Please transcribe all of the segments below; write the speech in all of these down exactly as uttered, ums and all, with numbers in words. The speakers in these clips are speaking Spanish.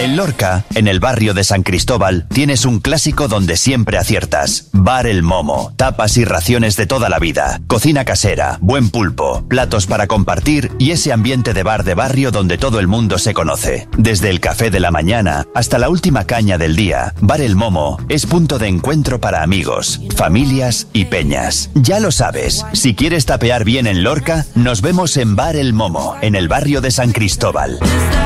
En Lorca, en el barrio de San Cristóbal, tienes un clásico donde siempre aciertas. Bar El Momo, tapas y raciones de toda la vida, cocina casera, buen pulpo, platos para compartir y ese ambiente de bar de barrio donde todo el mundo se conoce. Desde el café de la mañana hasta la última caña del día, Bar El Momo es punto de encuentro para amigos, familias y peñas. Ya lo sabes, si quieres tapear bien en Lorca, nos vemos en Bar El Momo, en el barrio de San Cristóbal.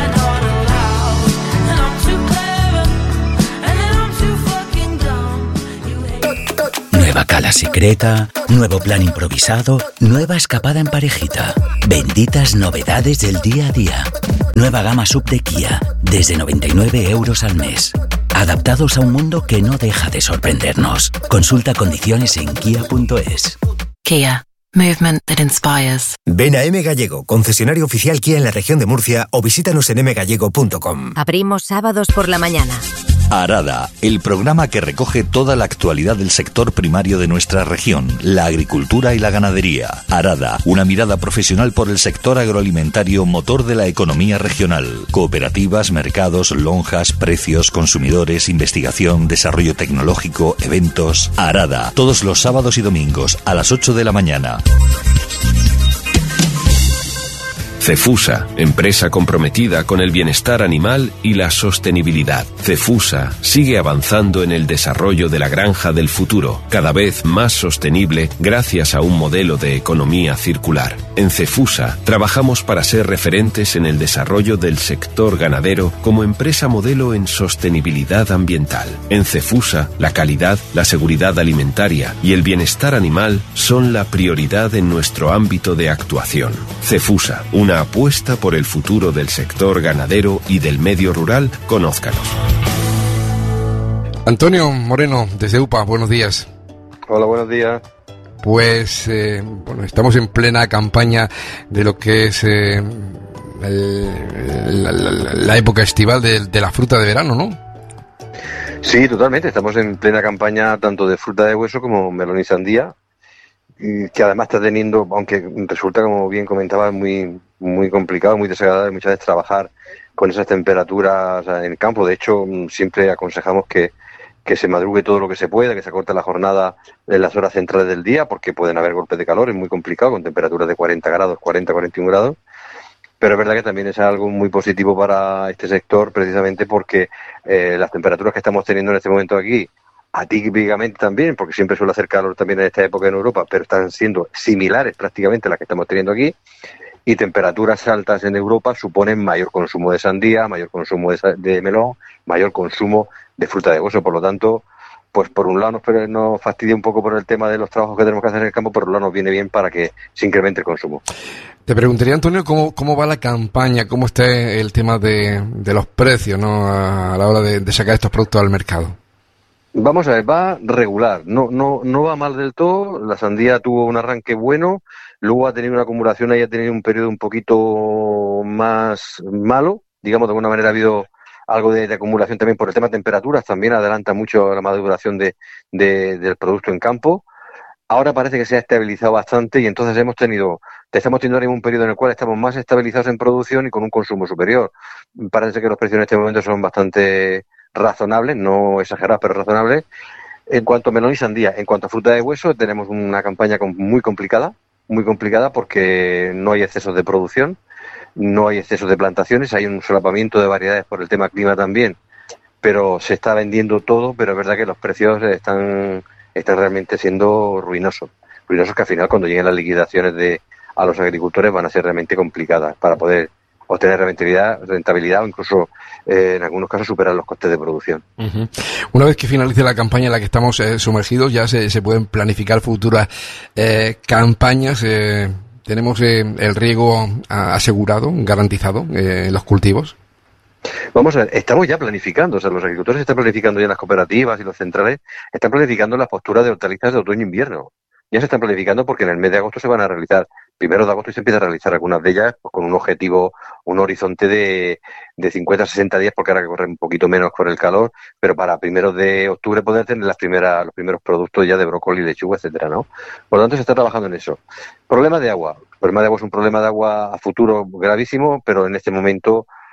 Nueva cala secreta, nuevo plan improvisado, nueva escapada en parejita. Benditas novedades del día a día. Nueva gama sub de Kia, desde noventa y nueve euros al mes. Adaptados a un mundo que no deja de sorprendernos. Consulta condiciones en kia punto es. Kia. Movement that inspires. Ven a M Gallego, concesionario oficial Kia en la región de Murcia, o visítanos en m gallego punto com. Abrimos sábados por la mañana. Arada, el programa que recoge toda la actualidad del sector primario de nuestra región, la agricultura y la ganadería. Arada, una mirada profesional por el sector agroalimentario, motor de la economía regional. Cooperativas, mercados, lonjas, precios, consumidores, investigación, desarrollo tecnológico, eventos. Arada, todos los sábados y domingos a las ocho de la mañana. Cefusa, empresa comprometida con el bienestar animal y la sostenibilidad. Cefusa sigue avanzando en el desarrollo de la granja del futuro, cada vez más sostenible gracias a un modelo de economía circular. En Cefusa trabajamos para ser referentes en el desarrollo del sector ganadero como empresa modelo en sostenibilidad ambiental. En Cefusa, la calidad, la seguridad alimentaria y el bienestar animal son la prioridad en nuestro ámbito de actuación. Cefusa, una apuesta por el futuro del sector ganadero y del medio rural. Conózcanos. Antonio Moreno, desde U P A, buenos días. Hola, buenos días. Pues, eh, bueno, estamos en plena campaña de lo que es eh, el, la, la, la época estival de, de la fruta de verano, ¿no? Sí, totalmente. Estamos en plena campaña tanto de fruta de hueso como melón y sandía, que además está teniendo, aunque resulta, como bien comentaba, muy muy complicado, muy desagradable muchas veces trabajar con esas temperaturas en el campo. De hecho, siempre aconsejamos que, que se madrugue todo lo que se pueda, que se acorte la jornada en las horas centrales del día, porque pueden haber golpes de calor, es muy complicado, con temperaturas de cuarenta grados, cuarenta, cuarenta y uno grados. Pero es verdad que también es algo muy positivo para este sector, precisamente porque eh, las temperaturas que estamos teniendo en este momento aquí, atípicamente también, porque siempre suele hacer calor también en esta época en Europa, pero están siendo similares prácticamente a las que estamos teniendo aquí, y temperaturas altas en Europa suponen mayor consumo de sandía, mayor consumo de, de melón, mayor consumo de fruta de hueso. Por lo tanto, pues por un lado nos, nos fastidia un poco por el tema de los trabajos que tenemos que hacer en el campo, por otro lado nos viene bien para que se incremente el consumo. Te preguntaría, Antonio, cómo, cómo va la campaña, cómo está el tema de, de los precios, ¿no?, a la hora de, de sacar estos productos al mercado. Vamos a ver, va regular, no no no va mal del todo. La sandía tuvo un arranque bueno, luego ha tenido una acumulación, ahí ha tenido un periodo un poquito más malo, digamos, de alguna manera ha habido algo de, de acumulación también por el tema de temperaturas, también adelanta mucho la maduración de, de, del producto en campo. Ahora parece que se ha estabilizado bastante y entonces hemos tenido, estamos teniendo ahora mismo un periodo en el cual estamos más estabilizados en producción y con un consumo superior. Parece que los precios en este momento son bastante razonables, no exagerados, pero razonables. En cuanto a melón y sandía, en cuanto a fruta de hueso, tenemos una campaña muy complicada, muy complicada porque no hay excesos de producción, no hay excesos de plantaciones, hay un solapamiento de variedades por el tema clima también, pero se está vendiendo todo, pero es verdad que los precios están, están realmente siendo ruinosos, ruinosos que al final cuando lleguen las liquidaciones de a los agricultores van a ser realmente complicadas para poder obtener rentabilidad, rentabilidad o incluso eh, en algunos casos superar los costes de producción. Uh-huh. Una vez que finalice la campaña en la que estamos eh, sumergidos, ya se, se pueden planificar futuras eh, campañas. Eh, ¿Tenemos eh, el riego asegurado, garantizado eh, en los cultivos? Vamos a ver, estamos ya planificando, o sea, los agricultores están planificando ya en las cooperativas y los centrales, están planificando las posturas de hortalizas de otoño-invierno. Ya se están planificando porque en el mes de agosto se van a realizar, primero de agosto y se empieza a realizar algunas de ellas pues, con un objetivo, un horizonte de, de cincuenta a sesenta días, porque ahora que corre un poquito menos por el calor, pero para primeros de octubre poder tener las primeras, los primeros productos ya de brócoli, lechuga, etcétera, ¿no? Por lo tanto, se está trabajando en eso. Problema de agua. El problema de agua es un problema de agua a futuro gravísimo, pero en este momento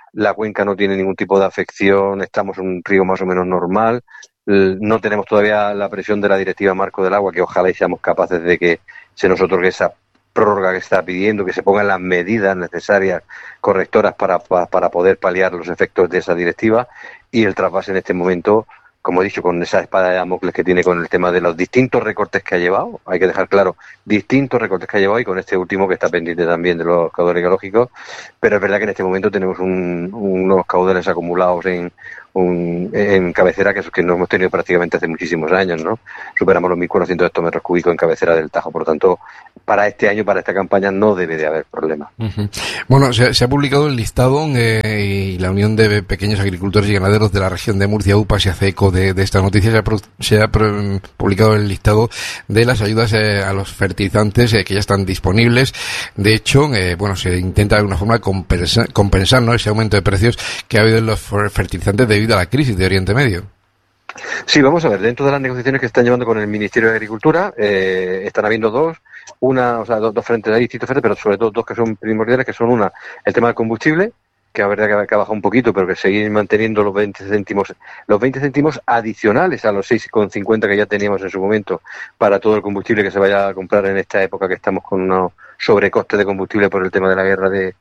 la cuenca no tiene ningún tipo de afección, estamos en un río más o menos normal, no tenemos todavía la presión de la Directiva Marco del Agua, que ojalá y seamos capaces de que se nos otorgue esa prórroga que está pidiendo, que se pongan las medidas necesarias correctoras para, para, para poder paliar los efectos de esa directiva, y el trasvase en este momento, como he dicho, con esa espada de Damocles que tiene con el tema de los distintos recortes que ha llevado, hay que dejar claro, distintos recortes que ha llevado, y con este último que está pendiente también de los caudales ecológicos, pero es verdad que en este momento tenemos un, unos caudales acumulados en, un, en cabecera que, que no hemos tenido prácticamente hace muchísimos años, ¿no? Superamos los mil cuatrocientos hectómetros cúbicos en cabecera del Tajo, por lo tanto, para este año, para esta campaña, no debe de haber problema. Uh-huh. Bueno, se, se ha publicado el listado eh, y la Unión de Pequeños Agricultores y Ganaderos de la región de Murcia, U P A, se hace eco de, de esta noticia. Se ha, pro, se ha pro, publicado el listado de las ayudas eh, a los fertilizantes eh, que ya están disponibles. De hecho, eh, bueno, se intenta de alguna forma compensar, compensar, ¿no?, ese aumento de precios que ha habido en los fertilizantes debido a la crisis de Oriente Medio. Sí, vamos a ver, dentro de las negociaciones que están llevando con el Ministerio de Agricultura, eh, están habiendo dos, una, o sea, dos, dos frentes, hay distintos frentes, pero sobre todo dos que son primordiales, que son una, el tema del combustible, que la verdad que, que ha bajado un poquito, pero que seguir manteniendo los veinte céntimos, los veinte céntimos adicionales a los seis con cincuenta que ya teníamos en su momento para todo el combustible que se vaya a comprar en esta época que estamos con unos sobrecostes de combustible por el tema de la guerra de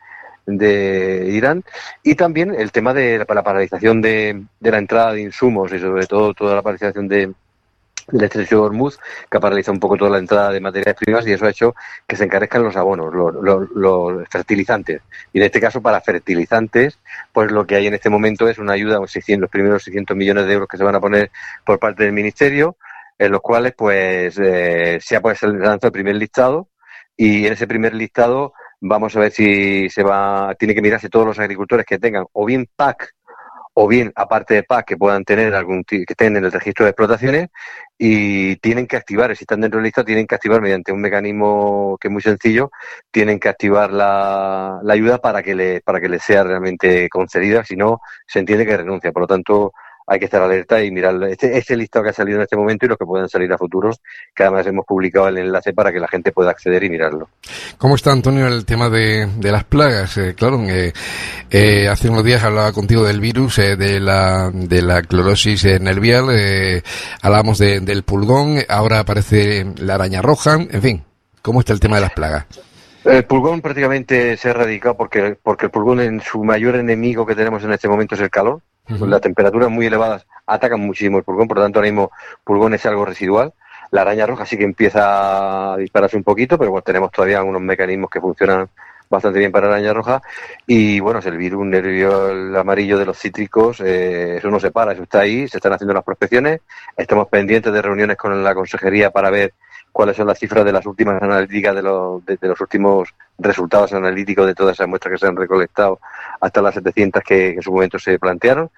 de Irán, y también el tema de la, la paralización de, de la entrada de insumos y sobre todo toda la paralización de del estrecho de Hormuz, que ha paralizado un poco toda la entrada de materias primas, y eso ha hecho que se encarezcan los abonos, los, los, los fertilizantes. Y en este caso, para fertilizantes, pues lo que hay en este momento es una ayuda, seiscientos, los primeros seiscientos millones de euros que se van a poner por parte del Ministerio, en los cuales pues eh, se ha pues, lanzado el primer listado, y en ese primer listado vamos a ver si se va, tiene que mirarse todos los agricultores que tengan o bien P A C o bien, aparte de P A C, que puedan tener algún que estén en el registro de explotaciones, y tienen que activar, si están dentro del listado, tienen que activar mediante un mecanismo que es muy sencillo, tienen que activar la, la ayuda para que le, para que les sea realmente concedida, si no, se entiende que renuncia. Por lo tanto, hay que estar alerta y mirar este, este listado que ha salido en este momento y los que puedan salir a futuros, que además hemos publicado el enlace para que la gente pueda acceder y mirarlo. ¿Cómo está, Antonio, el tema de, de las plagas? Eh, claro, eh, eh, hace unos días hablaba contigo del virus, eh, de la de la clorosis eh, nervial, eh, hablábamos de, del pulgón, ahora aparece la araña roja, en fin, ¿cómo está el tema de las plagas? El pulgón prácticamente se ha erradicado porque, porque el pulgón, en su mayor enemigo que tenemos en este momento es el calor. Uh-huh. Las temperaturas muy elevadas atacan muchísimo el pulgón, por lo tanto ahora mismo pulgón es algo residual. La araña roja sí que empieza a dispararse un poquito, pero bueno, tenemos todavía unos mecanismos que funcionan bastante bien para la araña roja. Y bueno, es el virus nervio el amarillo de los cítricos, eh, eso no se para, eso está ahí, se están haciendo las prospecciones, estamos pendientes de reuniones con la consejería para ver cuáles son las cifras de las últimas analíticas, de los, de, de los últimos resultados analíticos de todas esas muestras que se han recolectado hasta las setecientas que, que en su momento se plantearon,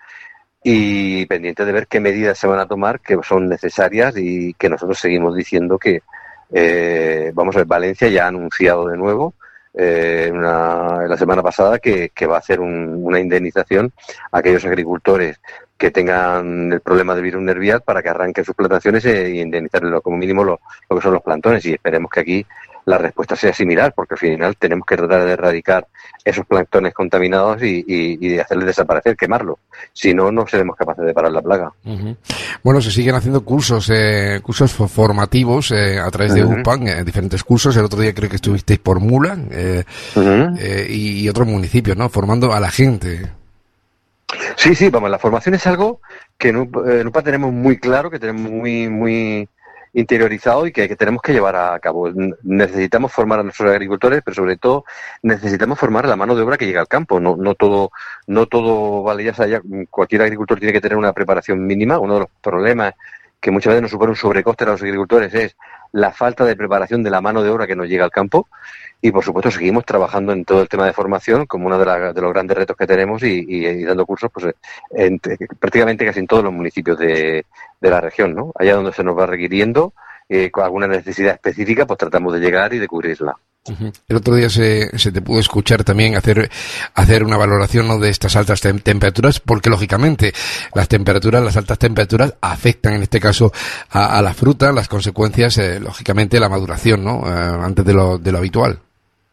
y pendiente de ver qué medidas se van a tomar, que son necesarias, y que nosotros seguimos diciendo que, eh, vamos a ver, Valencia ya ha anunciado de nuevo, eh, una, la semana pasada, que, que va a hacer un, una indemnización a aquellos agricultores que tengan el problema del virus nervial para que arranquen sus plantaciones e indemnizarlo como mínimo lo, lo que son los plantones, y esperemos que aquí la respuesta sea similar, porque al final tenemos que tratar de erradicar esos planctones contaminados y, y, y de hacerles desaparecer, quemarlos. Si no, no seremos capaces de parar la plaga. Uh-huh. Bueno, se siguen haciendo cursos, eh, cursos formativos eh, a través de uh-huh. U P A, eh, diferentes cursos. El otro día creo que estuvisteis por Mula eh, uh-huh. eh, y, y otros municipios, ¿no?, formando a la gente. Sí, sí, vamos, la formación es algo que en U P A tenemos muy claro, que tenemos muy, muy interiorizado y que, que tenemos que llevar a cabo. Necesitamos formar a nuestros agricultores, pero sobre todo necesitamos formar a la mano de obra que llega al campo. No, no todo, no todo vale ya, ya. Cualquier agricultor tiene que tener una preparación mínima. Uno de los problemas que muchas veces nos supone un sobrecoste a los agricultores es la falta de preparación de la mano de obra que nos llega al campo. Y, por supuesto, seguimos trabajando en todo el tema de formación como uno de, la, de los grandes retos que tenemos, y, y, y dando cursos pues en, prácticamente casi en todos los municipios de, de la región, ¿no? Allá donde se nos va requiriendo eh, con alguna necesidad específica, pues tratamos de llegar y de cubrirla. Uh-huh. El otro día se, se te pudo escuchar también hacer hacer una valoración, ¿no?, de estas altas tem- temperaturas, porque lógicamente las temperaturas, las altas temperaturas afectan en este caso a, a la fruta, las consecuencias, eh, lógicamente la maduración, ¿no?, eh, antes de lo, de lo habitual.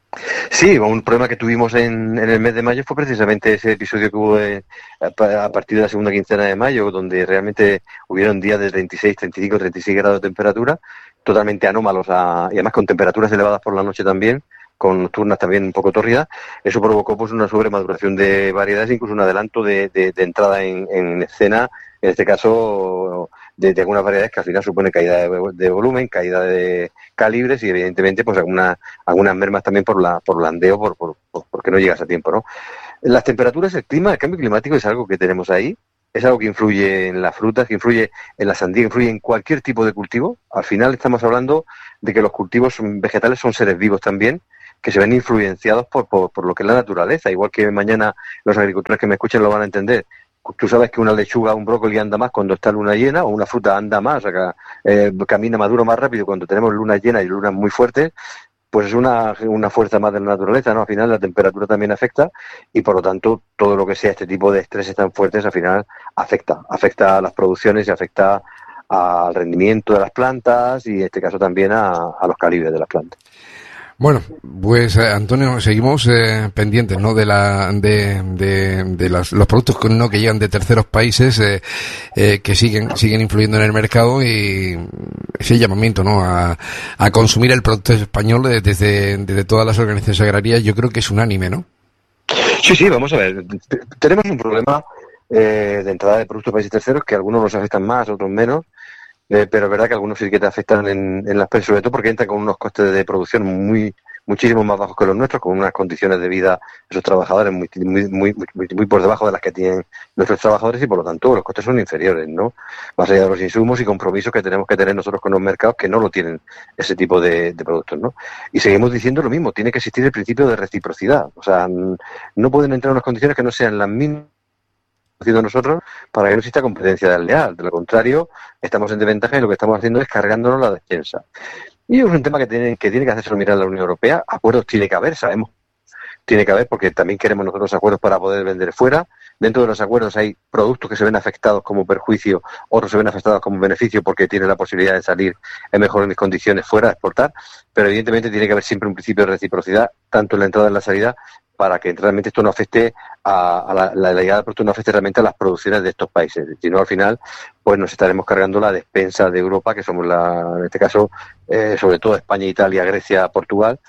Sí, un problema que tuvimos en, en el mes de mayo fue precisamente ese episodio que hubo de, a, a partir de la segunda quincena de mayo, donde realmente hubieron días de treinta y seis, treinta y cinco, treinta y seis grados de temperatura, totalmente anómalos, a, y además con temperaturas elevadas por la noche también, con nocturnas también un poco tórridas. Eso provocó pues una sobremaduración de variedades, incluso un adelanto de, de, de entrada en, en escena, en este caso de, de algunas variedades que al final supone caída de, de volumen, caída de calibres y evidentemente pues algunas algunas mermas también por la por blandeo, por, por, por porque no llegas a tiempo, ¿no? Las temperaturas, el clima, el cambio climático es algo que tenemos ahí, es algo que influye en las frutas, que influye en la sandía, que influye en cualquier tipo de cultivo. Al final estamos hablando de que los cultivos vegetales son seres vivos también, que se ven influenciados por, por, por lo que es la naturaleza, igual que mañana los agricultores que me escuchen lo van a entender. Tú sabes que una lechuga o un brócoli anda más cuando está luna llena, o una fruta anda más, o sea, eh, camina maduro más rápido cuando tenemos luna llena y lunas muy fuertes, pues es una, una fuerza más de la naturaleza, ¿no? Al final la temperatura también afecta y por lo tanto todo lo que sea este tipo de estreses tan fuertes al final afecta, afecta a las producciones y afecta al rendimiento de las plantas y en este caso también a, a los calibres de las plantas. Bueno, pues eh, Antonio, seguimos eh, pendientes, ¿no? De la de de, de las, los productos que no que llegan de terceros países eh, eh, que siguen siguen influyendo en el mercado y ese llamamiento, ¿no? A, a consumir el producto español desde desde todas las organizaciones agrarias, yo creo que es unánime, ¿no? Sí, sí, vamos a ver. Tenemos un problema eh, de entrada de productos de países terceros que algunos nos afectan más, otros menos. Eh, pero es verdad que algunos sí que te afectan en, en las precios, sobre todo porque entran con unos costes de producción muy muchísimo más bajos que los nuestros, con unas condiciones de vida de esos trabajadores muy, muy, muy, muy, muy por debajo de las que tienen nuestros trabajadores y por lo tanto los costes son inferiores, ¿no? Más allá de los insumos y compromisos que tenemos que tener nosotros con los mercados que no lo tienen ese tipo de, de productos, ¿no? Y seguimos diciendo lo mismo, tiene que existir el principio de reciprocidad, o sea, no pueden entrar unas condiciones que no sean las mismas haciendo nosotros para que no exista competencia desleal. De lo contrario, estamos en desventaja y lo que estamos haciendo es cargándonos la despensa. Y es un tema que tiene que, tiene que hacerse mirar la Unión Europea. Acuerdos tiene que haber, sabemos. Tiene que haber porque también queremos nosotros acuerdos para poder vender fuera. Dentro de los acuerdos hay productos que se ven afectados como perjuicio, otros se ven afectados como beneficio porque tienen la posibilidad de salir en mejores condiciones fuera a exportar. Pero evidentemente tiene que haber siempre un principio de reciprocidad, tanto en la entrada y en la salida, para que realmente esto no afecte a, a la, la llegada del producto, no afecte realmente a las producciones de estos países. Si no, al final, pues nos estaremos cargando la despensa de Europa, que somos, la en este caso, eh, sobre todo España, Italia, Grecia, Portugal,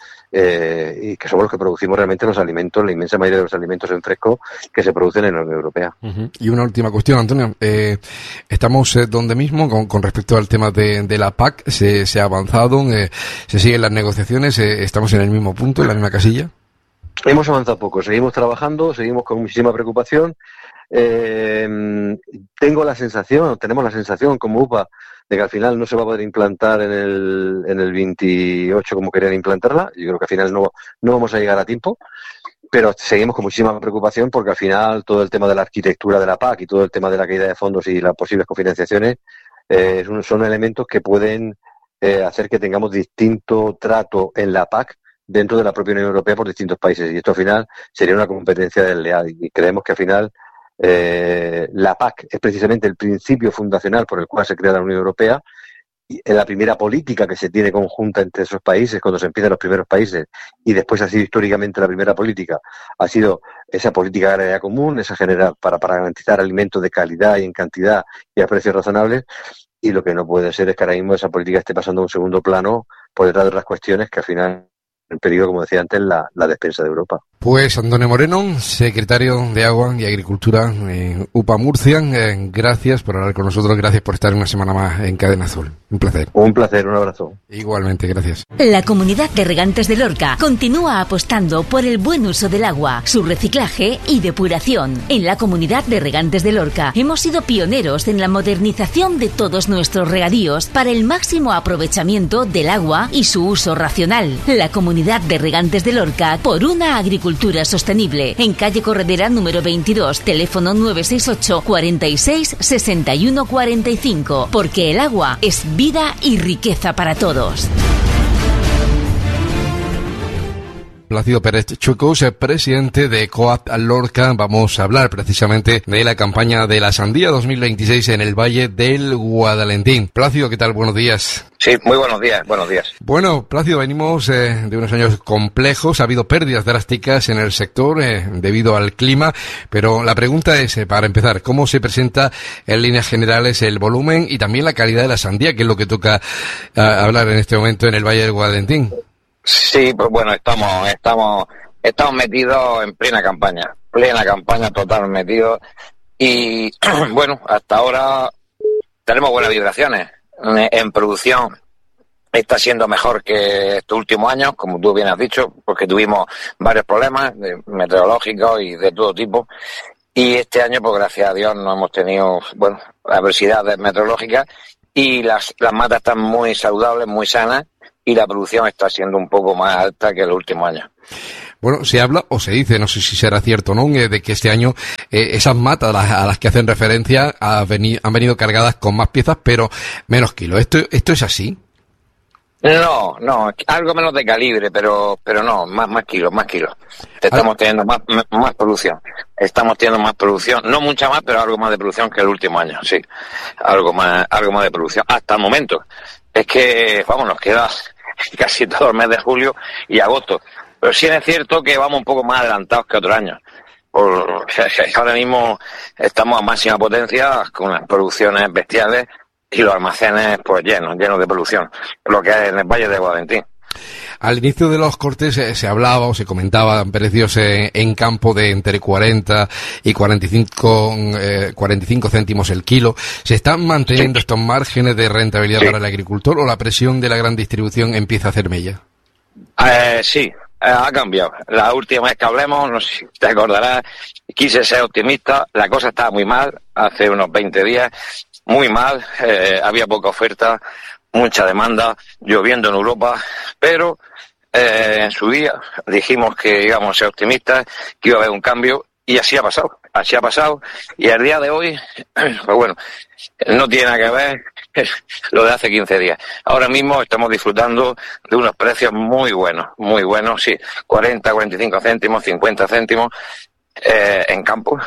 eh, y que somos los que producimos realmente los alimentos, la inmensa mayoría de los alimentos en fresco que se producen en la Unión Europea. Uh-huh. Y una última cuestión, Antonio. Eh, estamos eh, donde mismo con, con respecto al tema de, de la P A C, se, se ha avanzado, eh, se siguen las negociaciones, eh, estamos en el mismo punto, en la misma casilla. Hemos avanzado poco, seguimos trabajando, seguimos con muchísima preocupación. Eh, tengo la sensación, tenemos la sensación como U P A de que al final no se va a poder implantar en el en el veintiocho como querían implantarla. Yo creo que al final no, no vamos a llegar a tiempo, pero seguimos con muchísima preocupación porque al final todo el tema de la arquitectura de la P A C y todo el tema de la caída de fondos y las posibles cofinanciaciones eh, son elementos que pueden eh, hacer que tengamos distinto trato en la P A C dentro de la propia Unión Europea por distintos países. Y esto al final sería una competencia desleal. Y creemos que al final eh, la P A C es precisamente el principio fundacional por el cual se crea la Unión Europea. Y en la primera política que se tiene conjunta entre esos países, cuando se empiezan los primeros países, y después ha sido históricamente la primera política, ha sido esa política agraria común, esa general para, para garantizar alimentos de calidad y en cantidad y a precios razonables. Y lo que no puede ser es que ahora mismo esa política esté pasando a un segundo plano por detrás de otras cuestiones que al final en peligro, como decía antes, la, la despensa de Europa. Pues Antonio Moreno, secretario de Agua y Agricultura en U P A Murcia, eh, gracias por hablar con nosotros, gracias por estar una semana más en Cadena Azul. Un placer. Un placer, un abrazo. Igualmente, gracias. La Comunidad de Regantes de Lorca continúa apostando por el buen uso del agua, su reciclaje y depuración. En la Comunidad de Regantes de Lorca hemos sido pioneros en la modernización de todos nuestros regadíos para el máximo aprovechamiento del agua y su uso racional. La Comunidad de Regantes de Lorca por una agricultura sostenible. En calle Corredera número veintidós, teléfono nueve seis ocho, cuarenta y seis, sesenta y uno cuarenta y cinco. Porque el agua es vida y riqueza para todos. Plácido Pérez Chucos, presidente de Coap Lorca. Vamos a hablar precisamente de la campaña de la sandía dos mil veintiséis en el Valle del Guadalentín. Plácido, ¿qué tal? Buenos días. Sí, muy buenos días, buenos días. Bueno, Plácido, venimos eh, de unos años complejos. Ha habido pérdidas drásticas en el sector eh, debido al clima, pero la pregunta es, eh, para empezar, ¿cómo se presenta en líneas generales el volumen y también la calidad de la sandía, que es lo que toca eh, hablar en este momento en el Valle del Guadalentín? Sí, pues bueno, estamos, estamos, estamos metidos en plena campaña, plena campaña, total metidos. Y bueno, hasta ahora tenemos buenas vibraciones. En producción está siendo mejor que estos últimos años, como tú bien has dicho, porque tuvimos varios problemas meteorológicos y de todo tipo. Y este año, pues gracias a Dios, no hemos tenido, bueno, adversidades meteorológicas y las, las matas están muy saludables, muy sanas. Y la producción está siendo un poco más alta que los últimos años. Bueno, se habla o se dice, no sé si será cierto o no, de que este año eh, esas matas a las, a las que hacen referencia ha veni, han venido cargadas con más piezas, pero menos kilos. ¿Esto, esto es así? No, no, algo menos de calibre, pero pero no, más más kilos, más kilos. Estamos teniendo más más producción. Estamos teniendo más producción, no mucha más, pero algo más de producción que el último año, sí. Algo más, algo más de producción. Hasta el momento. Es que, vamos, nos queda casi todo el mes de julio y agosto. Pero sí es cierto que vamos un poco más adelantados que otros años. Por, ahora mismo estamos a máxima potencia con las producciones bestiales y los almacenes pues llenos, llenos de producción, lo que es en el Valle de Guadalentín. Al inicio de los cortes eh, se hablaba o se comentaba precios eh, en campo de entre cuarenta y cuarenta y cinco, eh, cuarenta y cinco céntimos el kilo. ¿Se están manteniendo sí. estos márgenes de rentabilidad sí. para el agricultor o la presión de la gran distribución empieza a hacer mella? Eh, sí, eh, ha cambiado. La última vez que hablemos, no sé si te acordarás, quise ser optimista, la cosa estaba muy mal hace unos veinte días, muy mal, eh, había poca oferta, mucha demanda, lloviendo en Europa, pero eh, en su día dijimos que íbamos a ser optimistas, que iba a haber un cambio, y así ha pasado, así ha pasado, y al día de hoy, pues bueno, no tiene nada que ver lo de hace quince días. Ahora mismo estamos disfrutando de unos precios muy buenos, muy buenos, sí, cuarenta, cuarenta y cinco céntimos, cincuenta céntimos eh, en campo,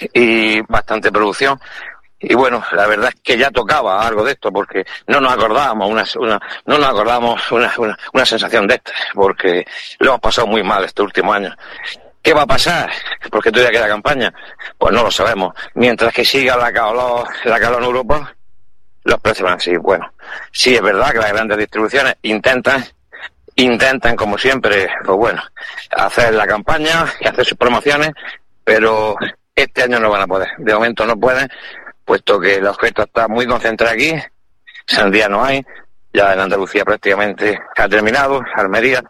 y bastante producción. Y bueno, la verdad es que ya tocaba algo de esto, porque no nos acordábamos una, una no nos acordábamos una, una, una sensación de esta, porque lo hemos pasado muy mal estos últimos años. ¿Qué va a pasar? Porque todavía queda campaña. Pues no lo sabemos. Mientras que siga la calor, la calor en Europa, los precios van a seguir buenos. Sí, es verdad que las grandes distribuciones intentan, intentan como siempre, pues bueno, hacer la campaña y hacer sus promociones, pero este año no van a poder. De momento no pueden, puesto que la oferta está muy concentrada aquí, sandía no hay, ya en Andalucía prácticamente ha terminado, Almería,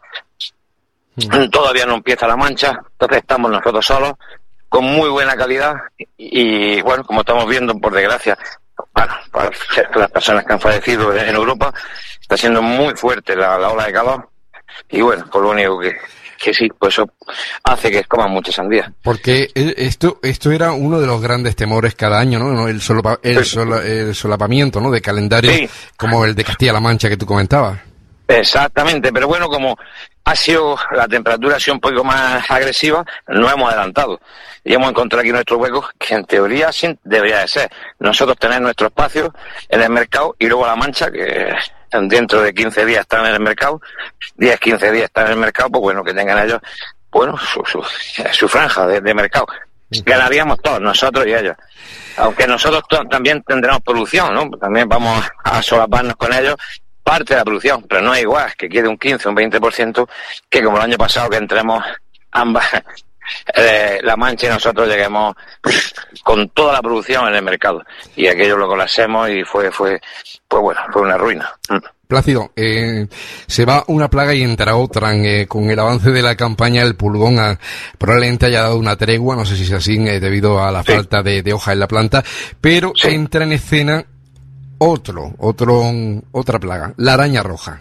mm. todavía no empieza La Mancha, entonces estamos nosotros solos, con muy buena calidad, y, y bueno, como estamos viendo, por desgracia, bueno, para las personas que han fallecido en Europa, está siendo muy fuerte la, la ola de calor, y bueno, por lo único que... que sí, pues eso hace que coman mucha sandía. Porque esto esto era uno de los grandes temores cada año, ¿no? El, solapa, el, sola, el solapamiento, ¿no? De calendarios sí. como el de Castilla-La Mancha que tú comentabas. Exactamente, pero bueno, como ha sido, la temperatura ha sido un poco más agresiva, nos hemos adelantado. Y hemos encontrado aquí nuestro hueco, que en teoría sí debería de ser. Nosotros tener nuestro espacio en el mercado y luego La Mancha, que dentro de quince días están en el mercado, diez, quince días están en el mercado, pues bueno, que tengan ellos, bueno, su, su, su franja de, de mercado. Ganaríamos todos, nosotros y ellos. Aunque nosotros to- también tendremos producción, ¿no? También vamos a solaparnos con ellos parte de la producción, pero no es igual que quede un quince, un veinte por ciento, que como el año pasado que entremos ambas, eh, La Mancha y nosotros lleguemos con toda la producción en el mercado. Y aquello lo colapsemos y fue, fue, pues bueno, fue una ruina. Plácido, eh, se va una plaga y entra otra. Eh, con el avance de la campaña, el pulgón ha, probablemente haya dado una tregua, no sé si es así, eh, debido a la sí. falta de, de hoja en la planta, pero sí. entra en escena otro, otro, otra plaga, la araña roja.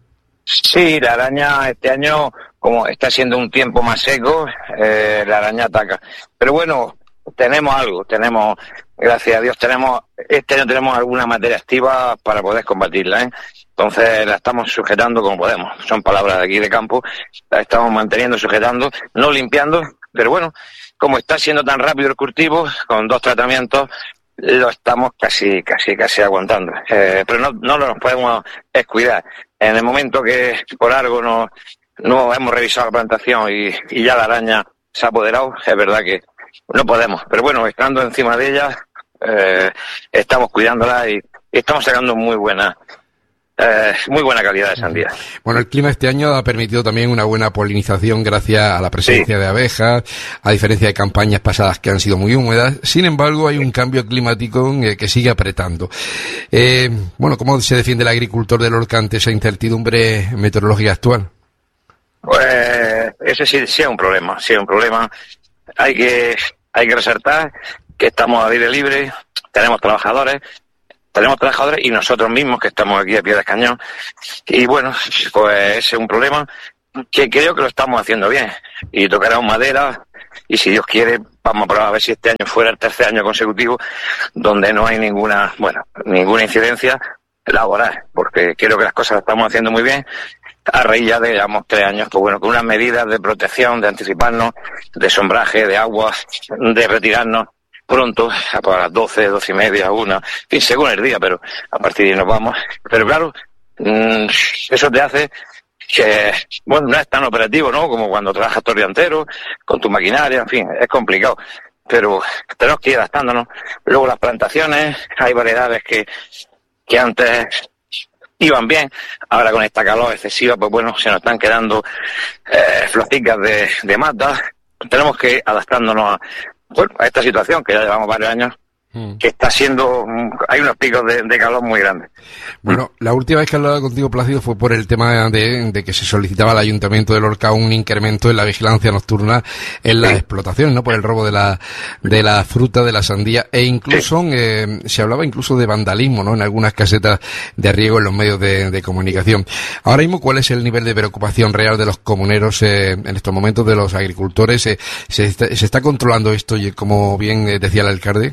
Sí, la araña este año, como está siendo un tiempo más seco, eh, la araña ataca. Pero bueno, tenemos algo, tenemos, gracias a Dios, tenemos, este año tenemos alguna materia activa para poder combatirla, ¿eh? Entonces la estamos sujetando como podemos. Son palabras de aquí de campo. La estamos manteniendo, sujetando, no limpiando, pero bueno, como está siendo tan rápido el cultivo, con dos tratamientos, lo estamos casi, casi, casi aguantando. Eh, pero no, no nos podemos descuidar. En el momento que por algo no, no hemos revisado la plantación y, y ya la araña se ha apoderado, es verdad que no podemos. Pero bueno, estando encima de ella, eh, estamos cuidándola y, y estamos sacando muy buena Eh, muy buena calidad de sandía. Bueno, el clima este año ha permitido también una buena polinización gracias a la presencia sí. de abejas, a diferencia de campañas pasadas que han sido muy húmedas. Sin embargo, hay un cambio climático eh, que sigue apretando. Eh, bueno, ¿cómo se defiende el agricultor de Lorca ante esa incertidumbre meteorológica actual? Pues ese sí, sí es un problema, sí es un problema. Hay que, hay que resaltar que estamos al aire libre, tenemos trabajadores, Tenemos trabajadores y nosotros mismos que estamos aquí a pie de cañón. Y bueno, pues ese es un problema que creo que lo estamos haciendo bien. Y tocaremos madera y si Dios quiere vamos a probar a ver si este año fuera el tercer año consecutivo donde no hay ninguna, bueno, ninguna incidencia laboral. Porque creo que las cosas las estamos haciendo muy bien. A raíz ya de, digamos, tres años, pues bueno, con unas medidas de protección, de anticiparnos, de sombraje, de agua, de retirarnos pronto, a las doce, doce y media, una, en fin, según el día, pero a partir de ahí nos vamos. Pero claro, mmm, eso te hace que, bueno, no es tan operativo, ¿no? Como cuando trabajas todo el día entero, con tu maquinaria, en fin, es complicado. Pero tenemos que ir adaptándonos. Luego las plantaciones, hay variedades que, que antes iban bien, ahora con esta calor excesiva, pues bueno, se nos están quedando eh, florcicas de, de mata. Tenemos que ir adaptándonos a Bueno, a esta situación que ya llevamos varios años, mm. que está siendo, hay unos picos de, de calor muy grandes. Bueno, la última vez que hablaba contigo, Plácido, fue por el tema de, de que se solicitaba al Ayuntamiento de Lorca un incremento en la vigilancia nocturna en las sí. explotaciones, ¿no? Por el robo de la de la fruta, de la sandía, e incluso sí. eh, se hablaba incluso de vandalismo, ¿no? En algunas casetas de riego en los medios de, de comunicación. Ahora mismo, ¿cuál es el nivel de preocupación real de los comuneros eh, en estos momentos, de los agricultores? Eh, ¿se, está, ¿Se está controlando esto, y como bien eh, decía el alcalde?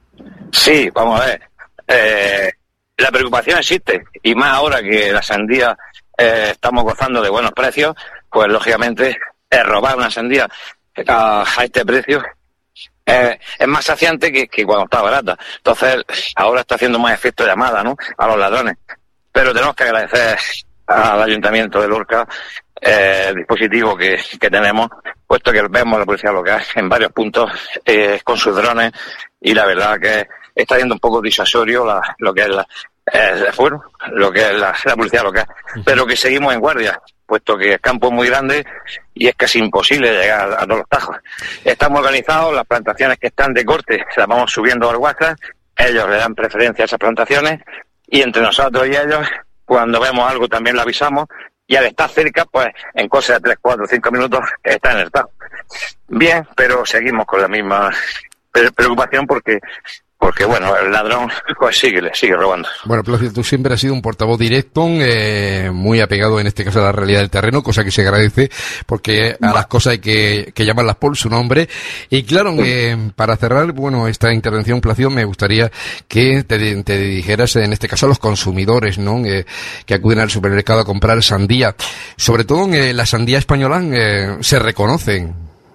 Sí, vamos a ver. Eh, la preocupación existe, y más ahora que la sandía eh, estamos gozando de buenos precios, pues lógicamente eh, robar una sandía a, a este precio eh, es más saciante que, que cuando está barata. Entonces, ahora está haciendo más efecto llamada, ¿no?, a los ladrones. Pero tenemos que agradecer al Ayuntamiento de Lorca eh, el dispositivo que, que tenemos, puesto que vemos la policía local en varios puntos eh, con sus drones, y la verdad que está yendo un poco disuasorio la, lo que es la, eh, bueno, lo que es la, la policía local, pero que seguimos en guardia, puesto que el campo es muy grande y es casi imposible llegar a, a todos los tajos. Estamos organizados, las plantaciones que están de corte las vamos subiendo al WhatsApp, ellos le dan preferencia a esas plantaciones, y entre nosotros y ellos, cuando vemos algo también lo avisamos, y al estar cerca, pues en cosa de tres, cuatro, cinco minutos está en el tajo. Bien, pero seguimos con la misma preocupación porque porque bueno, el ladrón pues sigue, sigue robando. Bueno, Plácido, tú siempre has sido un portavoz directo, eh, muy apegado en este caso a la realidad del terreno, cosa que se agradece, porque a las cosas hay que, que llamarlas por su nombre. Y claro, eh, para cerrar, bueno, esta intervención, Plácido, me gustaría que te, te dijeras en este caso a los consumidores, ¿no?, eh, que acuden al supermercado a comprar sandía. Sobre todo eh, la sandía española eh, se reconocen.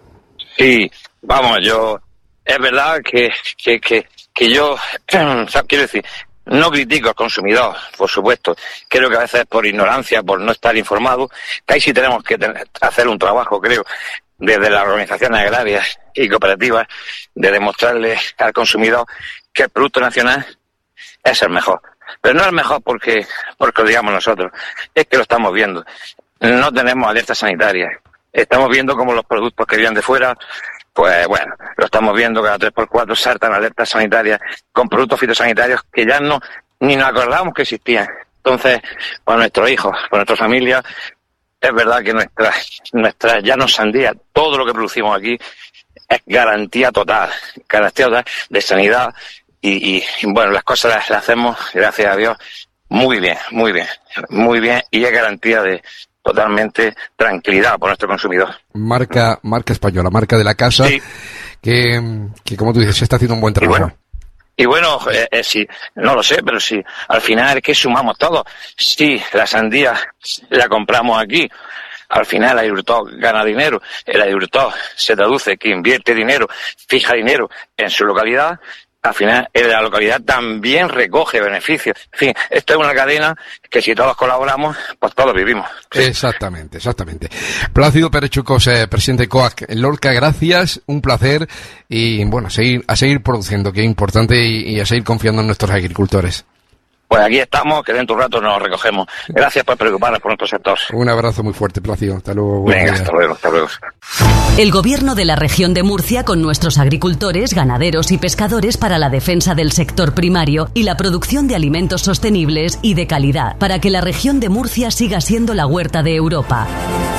Sí, vamos, yo... Es verdad que, que, que, que yo, quiero decir, no critico al consumidor, por supuesto. Creo que a veces por ignorancia, por no estar informado, que ahí sí tenemos que tener, hacer un trabajo, creo, desde las organizaciones agrarias y cooperativas, de demostrarle al consumidor que el producto nacional es el mejor. Pero no es el mejor porque, porque lo digamos nosotros, es que lo estamos viendo. No tenemos alertas sanitarias. Estamos viendo cómo los productos que vienen de fuera, pues bueno, lo estamos viendo, cada tres por cuatro saltan alertas sanitarias con productos fitosanitarios que ya no ni nos acordábamos que existían. Entonces, para nuestros hijos, para nuestra familia, es verdad que nuestra, nuestra ya no sandía, todo lo que producimos aquí es garantía total, garantía total de sanidad y, y, y bueno, las cosas las, las hacemos, gracias a Dios, muy bien, muy bien, muy bien, y es garantía de totalmente tranquilidad por nuestro consumidor. Marca, marca española, marca de la casa, sí. que, que como tú dices, se está haciendo un buen trabajo. Y bueno, Y bueno, eh, eh, sí, no lo sé, pero sí, al final, ¿qué sumamos todos? Sí, la sandía la compramos aquí. Al final el agricultor gana dinero, el agricultor se traduce que invierte dinero, fija dinero en su localidad, al final en la localidad también recoge beneficios. En fin, esto es una cadena que si todos colaboramos, pues todos vivimos. Exactamente, exactamente. Plácido Pérez Chucos, eh, presidente de COAC en Lorca, gracias, un placer y bueno, a seguir, a seguir produciendo, que es importante, y, y a seguir confiando en nuestros agricultores. Pues aquí estamos, que dentro de un rato nos recogemos. Gracias por preocuparnos por nuestro sector. Un abrazo muy fuerte, Plácido. Hasta luego. Venga, hasta luego, hasta luego. El Gobierno de la región de Murcia, con nuestros agricultores, ganaderos y pescadores, para la defensa del sector primario y la producción de alimentos sostenibles y de calidad, para que la región de Murcia siga siendo la huerta de Europa.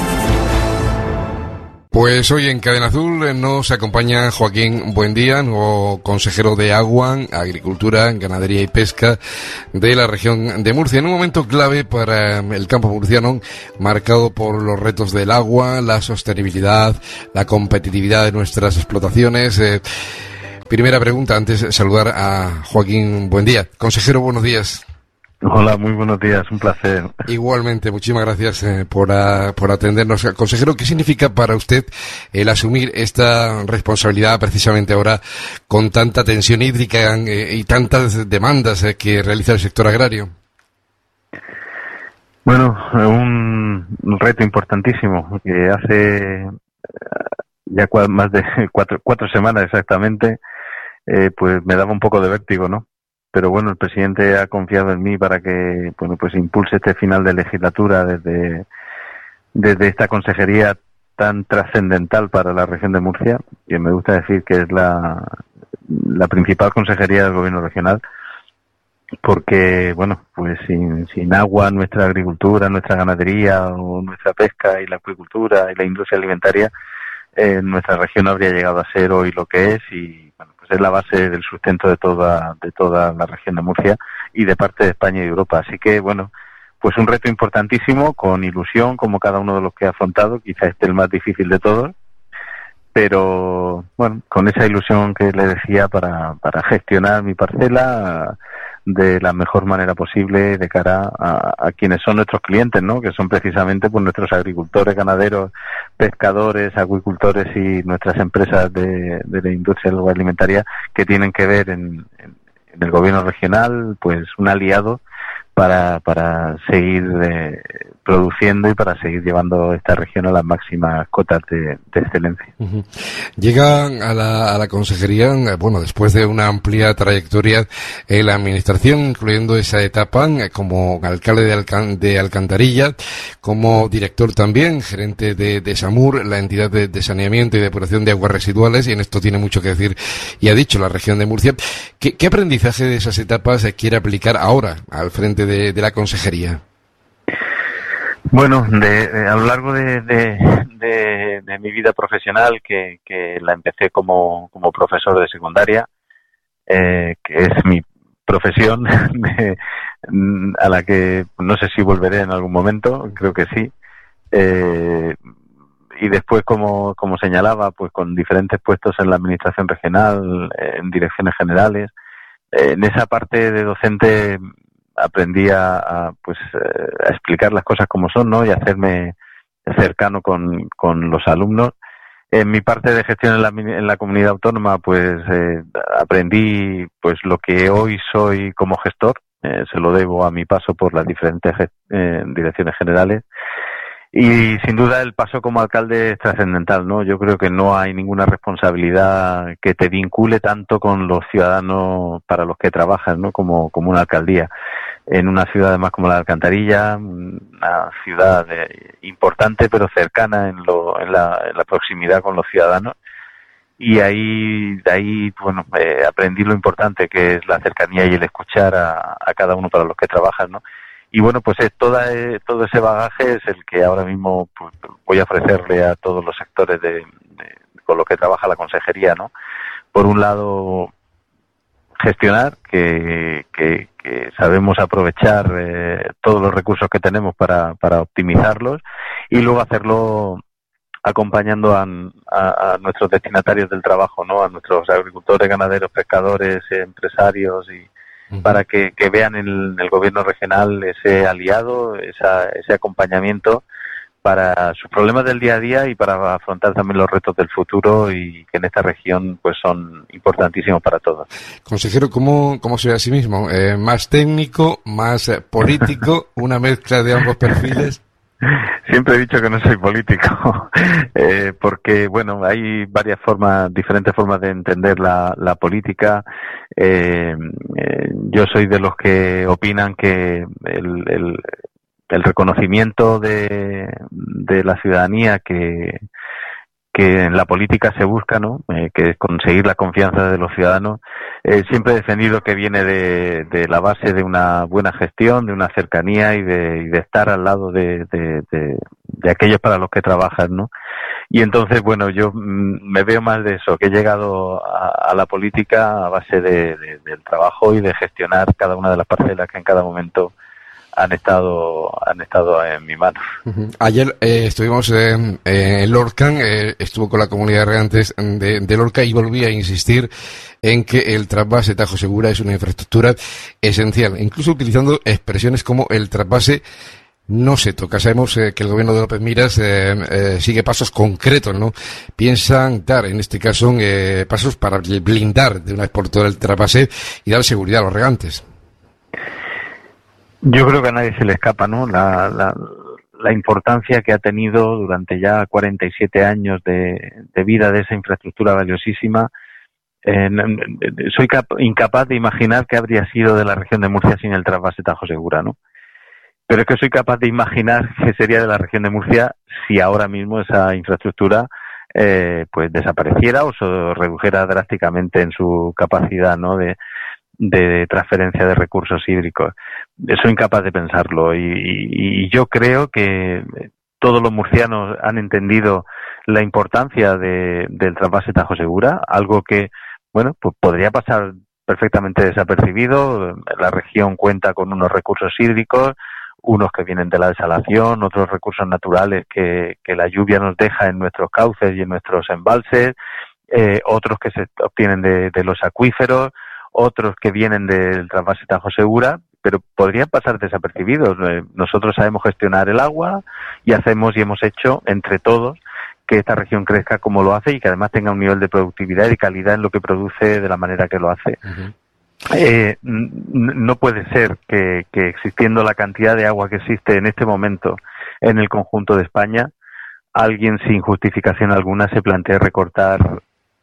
Pues hoy en Cadena Azul nos acompaña Joaquín Buendía, nuevo consejero de Agua, Agricultura, Ganadería y Pesca de la región de Murcia, en un momento clave para el campo murciano, marcado por los retos del agua, la sostenibilidad, la competitividad de nuestras explotaciones. Eh, primera pregunta, antes de saludar a Joaquín Buendía. Consejero, buenos días. Hola, muy buenos días, un placer. Igualmente, muchísimas gracias eh, por, a, por atendernos. Consejero, ¿qué significa para usted el asumir esta responsabilidad precisamente ahora con tanta tensión hídrica eh, y tantas demandas eh, que realiza el sector agrario? Bueno, un, un reto importantísimo que hace ya cua, más de cuatro, cuatro semanas exactamente, eh, pues me daba un poco de vértigo, ¿no? Pero bueno, el presidente ha confiado en mí para que, bueno, pues impulse este final de legislatura desde, desde esta consejería tan trascendental para la región de Murcia, que me gusta decir que es la, la principal consejería del gobierno regional, porque, bueno, pues sin, sin agua nuestra agricultura, nuestra ganadería o nuestra pesca y la acuicultura y la industria alimentaria, eh, nuestra región no habría llegado a ser hoy lo que es, y bueno, pues es la base del sustento de toda de toda la región de Murcia y de parte de España y Europa. Así que, bueno, pues un reto importantísimo, con ilusión, como cada uno de los que he afrontado, quizás este el más difícil de todos, pero bueno, con esa ilusión que le decía para, para gestionar mi parcela de la mejor manera posible de cara a, a quienes son nuestros clientes, ¿no? Que son precisamente pues nuestros agricultores, ganaderos, pescadores, acuicultores y nuestras empresas de, de la industria agroalimentaria, que tienen que ver en, en, en el gobierno regional pues un aliado para para seguir eh, produciendo y para seguir llevando esta región a las máximas cotas de, de excelencia. Uh-huh. Llega a la, a la consejería, bueno, después de una amplia trayectoria en la administración, incluyendo esa etapa como alcalde de, Alcan- de Alcantarilla, como director también, gerente de, de SAMUR, la entidad de, de saneamiento y depuración de aguas residuales, y en esto tiene mucho que decir y ha dicho la región de Murcia. ¿Qué, qué aprendizaje de esas etapas quiere aplicar ahora al frente de, de la consejería? Bueno, de, de, a lo largo de, de, de, de mi vida profesional, que, que la empecé como, como profesor de secundaria, eh, que es mi profesión, de, a la que no sé si volveré en algún momento, creo que sí, eh, y después, como, como señalaba, pues con diferentes puestos en la administración regional, en direcciones generales, eh, en esa parte de docente aprendí a, a pues a explicar las cosas como son, ¿no? Y hacerme cercano con, con los alumnos. En mi parte de gestión en la, en la comunidad autónoma, pues eh, aprendí pues lo que hoy soy como gestor. Eh, se lo debo a mi paso por las diferentes eh, direcciones generales. Y sin duda el paso como alcalde es trascendental, ¿no? Yo creo que no hay ninguna responsabilidad que te vincule tanto con los ciudadanos para los que trabajas, ¿no? Como, como una alcaldía. En una ciudad además como la de Alcantarilla, una ciudad de, importante pero cercana en, lo, en, la, en la proximidad con los ciudadanos. Y ahí, de ahí, bueno, eh, aprendí lo importante que es la cercanía y el escuchar a, a cada uno para los que trabajas, ¿no? Y bueno, pues es toda, eh, todo ese bagaje es el que ahora mismo pues, voy a ofrecerle a todos los sectores de, de, con los que trabaja la consejería, ¿no? Por un lado, gestionar, que, que, que sabemos aprovechar eh, todos los recursos que tenemos para, para optimizarlos, y luego hacerlo acompañando a, a, a nuestros destinatarios del trabajo, ¿no? A nuestros agricultores, ganaderos, pescadores, empresarios, y uh-huh. para que, que vean en el, el gobierno regional ese aliado, esa, ese acompañamiento para sus problemas del día a día y para afrontar también los retos del futuro, y que en esta región pues son importantísimos para todos. Consejero, ¿cómo, cómo se ve a sí mismo? Eh, ¿Más técnico, más eh, político, una mezcla de ambos perfiles? Siempre he dicho que no soy político, eh, porque bueno, hay varias formas, diferentes formas de entender la, la política. Eh, eh, yo soy de los que opinan que el, el el reconocimiento de, de la ciudadanía que, que en la política se busca, ¿no? Eh, que es conseguir la confianza de los ciudadanos. Eh, siempre he defendido que viene de, de la base de una buena gestión, de una cercanía y de, y de estar al lado de, de, de, de aquellos para los que trabajan, ¿no? Y entonces, bueno, yo mm, me veo más de eso, que he llegado a, a la política a base de, de, del trabajo y de gestionar cada una de las parcelas que en cada momento han estado han estado en mi mano. Uh-huh. Ayer eh, estuvimos en, en Lorca, eh, estuvo con la comunidad de regantes de, de Lorca y volví a insistir en que el trasvase Tajo Segura es una infraestructura esencial, incluso utilizando expresiones como el trasvase no se toca. Sabemos eh, que el gobierno de López Miras eh, eh, sigue pasos concretos, ¿no? Piensan dar, en este caso, eh, pasos para blindar de una vez por todas el trasvase y dar seguridad a los regantes. Yo creo que a nadie se le escapa, ¿no? La, la, la importancia que ha tenido durante ya cuarenta y siete años de, de vida de esa infraestructura valiosísima. Eh, soy cap- incapaz de imaginar qué habría sido de la región de Murcia sin el trasvase Tajo Segura, ¿no? Pero es que soy capaz de imaginar qué sería de la región de Murcia si ahora mismo esa infraestructura eh, pues desapareciera o se redujera drásticamente en su capacidad, ¿no? de de transferencia de recursos hídricos. Soy incapaz de pensarlo y, y, y yo creo que todos los murcianos han entendido la importancia de, del trasvase Tajo Segura, algo que, bueno, pues podría pasar perfectamente desapercibido. La región cuenta con unos recursos hídricos, unos que vienen de la desalación, otros recursos naturales que, que la lluvia nos deja en nuestros cauces y en nuestros embalses, eh, otros que se obtienen de, de los acuíferos, otros que vienen del trasvase Tajo Segura, pero podrían pasar desapercibidos. Nosotros sabemos gestionar el agua y hacemos y hemos hecho entre todos que esta región crezca como lo hace y que además tenga un nivel de productividad y calidad en lo que produce de la manera que lo hace. Uh-huh. Eh, n- no puede ser que, que existiendo la cantidad de agua que existe en este momento en el conjunto de España, alguien sin justificación alguna se plantee recortar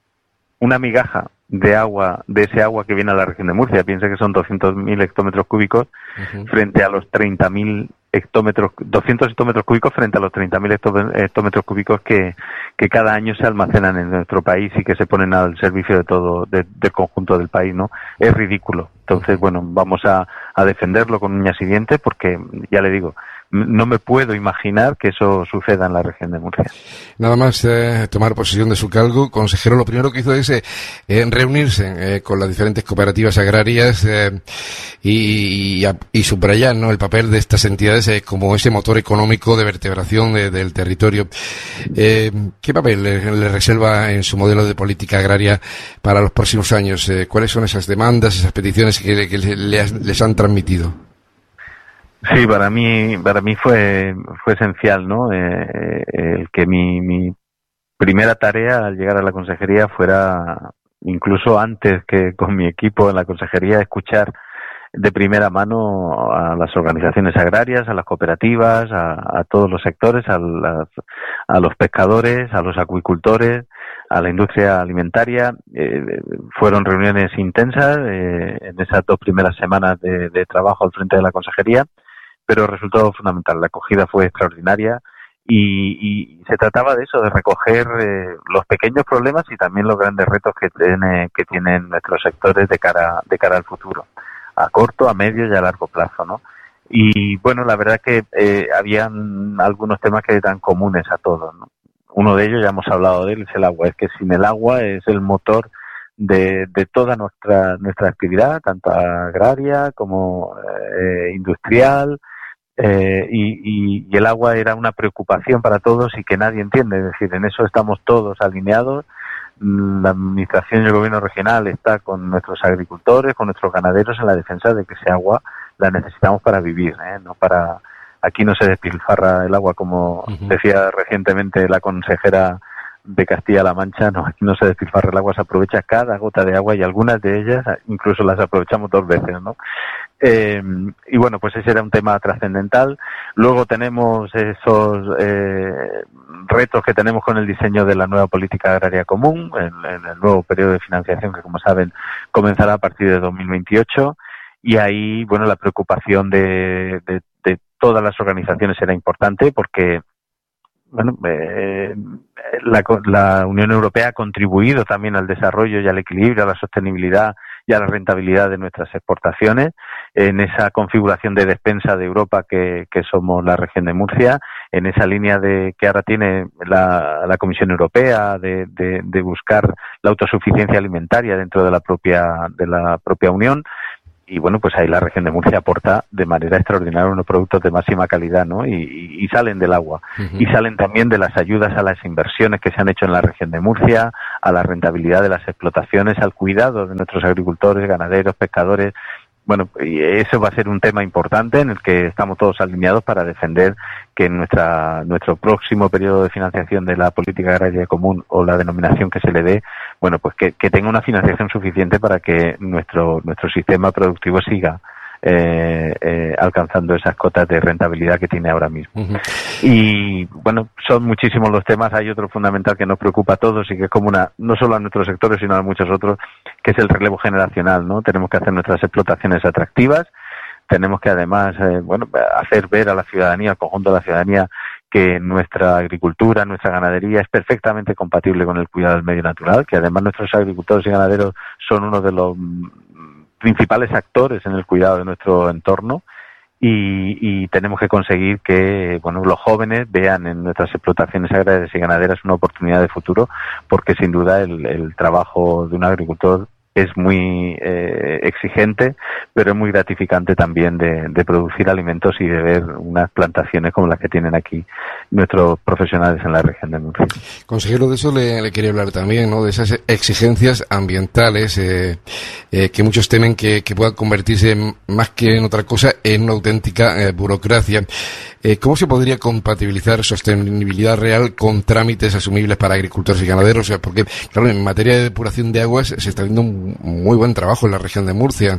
una migaja de agua, de ese agua que viene a la región de Murcia. Piensa que son doscientos mil hectómetros cúbicos uh-huh. frente a los treinta mil hectómetros, doscientos hectómetros cúbicos frente a los treinta mil hectómetros cúbicos que, que cada año se almacenan en nuestro país y que se ponen al servicio de todo, de, del conjunto del país, ¿no? Es ridículo. Entonces, bueno, vamos a, a defenderlo con uñas y dientes porque, ya le digo, no me puedo imaginar que eso suceda en la región de Murcia. Nada más eh, tomar posesión de su cargo, consejero, lo primero que hizo es eh, reunirse eh, con las diferentes cooperativas agrarias eh, y, y, y subrayar, ¿no?, el papel de estas entidades eh, como ese motor económico de vertebración de, del territorio. Eh, ¿Qué papel le, le reserva en su modelo de política agraria para los próximos años? Eh, ¿Cuáles son esas demandas, esas peticiones que, que le, le, les han transmitido? Sí, para mí, para mí fue, fue esencial, ¿no? Eh, el que mi, mi primera tarea al llegar a la consejería fuera, incluso antes que con mi equipo en la consejería, escuchar de primera mano a las organizaciones agrarias, a las cooperativas, a, a todos los sectores, a, las, a los pescadores, a los acuicultores, a la industria alimentaria. Eh, fueron reuniones intensas eh, en esas dos primeras semanas de, de trabajo al frente de la consejería, pero resultó fundamental. La acogida fue extraordinaria y, y se trataba de eso, de recoger eh, los pequeños problemas y también los grandes retos que tiene que tienen nuestros sectores de cara de cara al futuro, a corto, a medio y a largo plazo, ¿no? Y bueno, la verdad que eh, habían algunos temas que eran comunes a todos, ¿no? Uno de ellos, ya hemos hablado de él, es el agua. Es que sin el agua es el motor de, de toda nuestra nuestra actividad, tanto agraria como eh, industrial. Eh, y, y, y el agua era una preocupación para todos y que nadie entiende. Es decir, en eso estamos todos alineados. La administración y el gobierno regional está con nuestros agricultores, con nuestros ganaderos en la defensa de que ese agua la necesitamos para vivir, ¿eh? No para... Aquí no se despilfarra el agua como uh-huh. decía recientemente la consejera de Castilla-La Mancha, no, aquí no se despilfarra el agua, se aprovecha cada gota de agua y algunas de ellas incluso las aprovechamos dos veces, ¿no? Eh, y bueno, pues ese era un tema trascendental. Luego tenemos esos eh, retos que tenemos con el diseño de la nueva política agraria común, en, en el nuevo periodo de financiación que, como saben, comenzará a partir de dos mil veintiocho, y ahí, bueno, la preocupación de, de, de todas las organizaciones era importante porque bueno, eh, la, la Unión Europea ha contribuido también al desarrollo y al equilibrio, a la sostenibilidad y a la rentabilidad de nuestras exportaciones en esa configuración de despensa de Europa que, que somos la región de Murcia, en esa línea de que ahora tiene la, la Comisión Europea de, de, de buscar la autosuficiencia alimentaria dentro de la propia de la propia Unión. Y bueno, pues ahí la región de Murcia aporta de manera extraordinaria unos productos de máxima calidad, ¿no? Y, y, y salen del agua. Uh-huh. Y salen también de las ayudas a las inversiones que se han hecho en la región de Murcia, a la rentabilidad de las explotaciones, al cuidado de nuestros agricultores, ganaderos, pescadores. Bueno, y eso va a ser un tema importante en el que estamos todos alineados para defender que nuestra nuestro próximo periodo de financiación de la política agraria común o la denominación que se le dé, bueno, pues que, que tenga una financiación suficiente para que nuestro nuestro sistema productivo siga eh, eh, alcanzando esas cotas de rentabilidad que tiene ahora mismo. Uh-huh. Y bueno, son muchísimos los temas. Hay otro fundamental que nos preocupa a todos y que es como una, no solo a nuestros sectores sino a muchos otros, que es el relevo generacional, ¿no? Tenemos que hacer nuestras explotaciones atractivas, tenemos que además, eh, bueno, hacer ver a la ciudadanía, al conjunto de la ciudadanía, que nuestra agricultura, nuestra ganadería es perfectamente compatible con el cuidado del medio natural, que además nuestros agricultores y ganaderos son uno de los principales actores en el cuidado de nuestro entorno. Y, y tenemos que conseguir que, bueno, los jóvenes vean en nuestras explotaciones agrarias y ganaderas una oportunidad de futuro, porque sin duda el, el trabajo de un agricultor es muy eh, exigente, pero es muy gratificante también de, de producir alimentos y de ver unas plantaciones como las que tienen aquí nuestros profesionales en la región de Murcia. Consejero, de eso le, le quería hablar también, ¿no? De esas exigencias ambientales eh, eh, que muchos temen que, que puedan convertirse en, más que en otra cosa en una auténtica eh, burocracia. Eh, ¿Cómo se podría compatibilizar sostenibilidad real con trámites asumibles para agricultores y ganaderos? O sea, porque, claro, en materia de depuración de aguas se está haciendo un muy buen trabajo en la región de Murcia.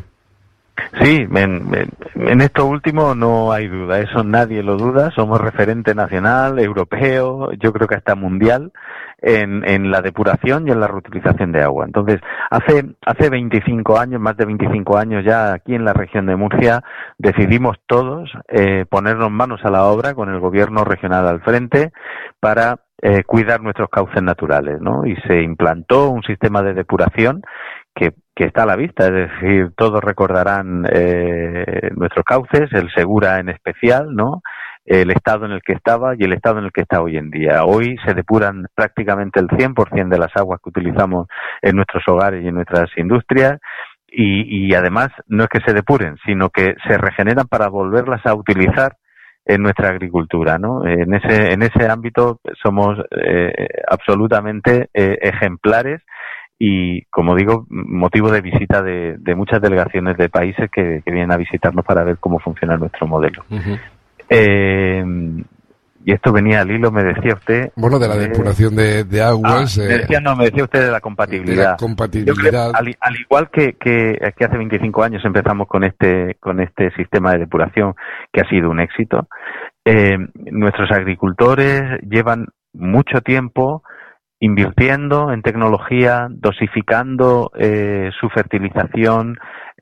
Sí, en, en, en esto último no hay duda, eso nadie lo duda, somos referente nacional, europeo, yo creo que hasta mundial en, en la depuración y en la reutilización de agua. Entonces, hace hace veinticinco años, más de veinticinco años ya aquí en la región de Murcia, decidimos todos eh, ponernos manos a la obra con el gobierno regional al frente para eh, cuidar nuestros cauces naturales, ¿no? Y se implantó un sistema de depuración que, que está a la vista, es decir, todos recordarán eh, nuestros cauces, el Segura en especial, ¿no? El estado en el que estaba y el estado en el que está hoy en día. Hoy se depuran prácticamente el cien por ciento de las aguas que utilizamos en nuestros hogares y en nuestras industrias y, y además no es que se depuren, sino que se regeneran para volverlas a utilizar en nuestra agricultura, ¿no? En ese en ese ámbito somos eh, absolutamente eh, ejemplares y, como digo, motivo de visita de, de muchas delegaciones de países que, que vienen a visitarnos para ver cómo funciona nuestro modelo. Uh-huh. Eh, y esto venía al hilo, me decía usted... Bueno, de la depuración de, de aguas... Ah, me decía, no, me decía usted de la compatibilidad. De la compatibilidad. Yo creo, al, al igual que, que, que hace veinticinco años empezamos con este con este sistema de depuración, que ha sido un éxito, eh, nuestros agricultores llevan mucho tiempo invirtiendo en tecnología, dosificando eh, su fertilización,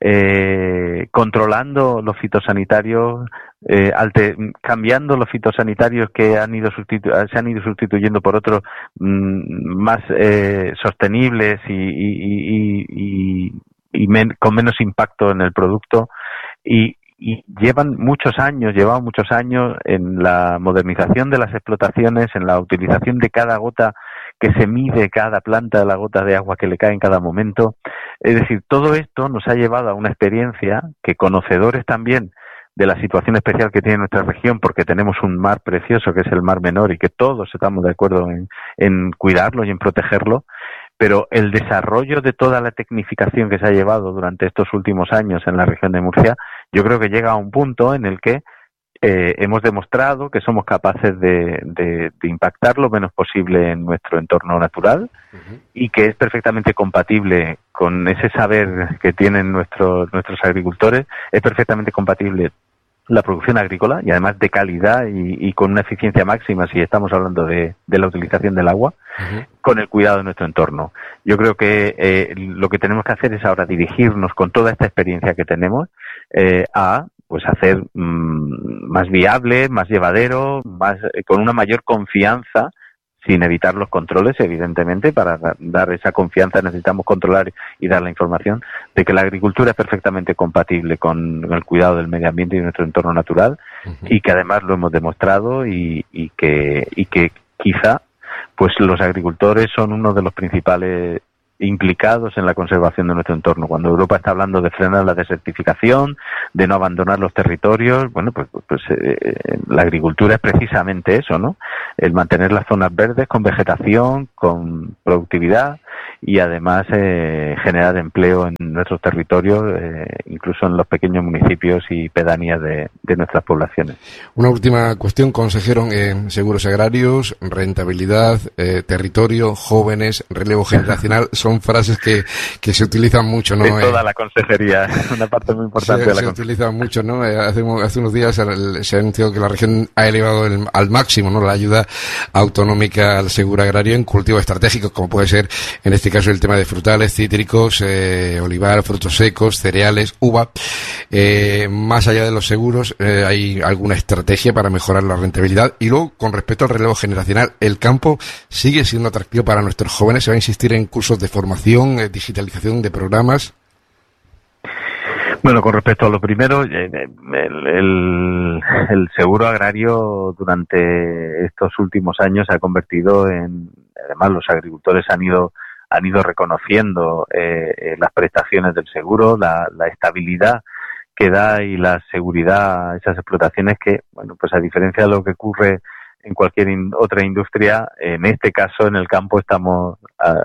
eh, controlando los fitosanitarios, eh, alte- cambiando los fitosanitarios que han ido sustitu- se han ido sustituyendo por otros mmm, más eh, sostenibles y, y, y, y, y men- con menos impacto en el producto y Y llevan muchos años, llevan muchos años en la modernización de las explotaciones, en la utilización de cada gota que se mide, cada planta, la gota de agua que le cae en cada momento. Es decir, todo esto nos ha llevado a una experiencia que, conocedores también de la situación especial que tiene nuestra región, porque tenemos un mar precioso que es el Mar Menor y que todos estamos de acuerdo en, en cuidarlo y en protegerlo, pero el desarrollo de toda la tecnificación que se ha llevado durante estos últimos años en la región de Murcia, yo creo que llega a un punto en el que eh, hemos demostrado que somos capaces de, de, de impactar lo menos posible en nuestro entorno natural uh-huh. y que es perfectamente compatible con ese saber que tienen nuestros nuestros agricultores, es perfectamente compatible la producción agrícola y además de calidad y, y con una eficiencia máxima si estamos hablando de, de la utilización del agua, uh-huh. con el cuidado de nuestro entorno. Yo creo que eh, lo que tenemos que hacer es ahora dirigirnos con toda esta experiencia que tenemos eh, a pues hacer mmm, más viable, más llevadero, más eh, con una mayor confianza, sin evitar los controles, evidentemente. Para dar esa confianza necesitamos controlar y dar la información de que la agricultura es perfectamente compatible con el cuidado del medio ambiente y de nuestro entorno natural, uh-huh. y que además lo hemos demostrado y, y que y que quizá pues los agricultores son uno de los principales implicados en la conservación de nuestro entorno. Cuando Europa está hablando de frenar la desertificación, de no abandonar los territorios, bueno, pues, pues eh, la agricultura es precisamente eso, ¿no? El mantener las zonas verdes con vegetación, con productividad y además eh, generar empleo en nuestros territorios, eh, incluso en los pequeños municipios y pedanías de, de nuestras poblaciones. Una última cuestión, consejero, eh, seguros agrarios, rentabilidad, eh, territorio, jóvenes, relevo generacional, son frases que, que se utilizan mucho, ¿no? En toda la consejería, una parte muy importante se, de la se consejería. utilizan mucho, ¿no? Eh, hace, hace unos días se ha anunciado que la región ha elevado el, al máximo, ¿no?, la ayuda autonómica al seguro agrario en cultivos estratégicos, como puede ser, en este caso, el tema de frutales, cítricos, eh, olivar, frutos secos, cereales, uva. Eh, más allá de los seguros, eh, ¿hay alguna estrategia para mejorar la rentabilidad? Y luego, con respecto al relevo generacional, ¿el campo sigue siendo atractivo para nuestros jóvenes? ¿Se va a insistir en cursos de formación, eh, digitalización de programas? Bueno, con respecto a lo primero, el, el, el seguro agrario durante estos últimos años se ha convertido en, además los agricultores han ido han ido reconociendo eh, las prestaciones del seguro, la, la estabilidad que da y la seguridad a esas explotaciones que, bueno, pues a diferencia de lo que ocurre en cualquier in, otra industria, en este caso en el campo estamos a,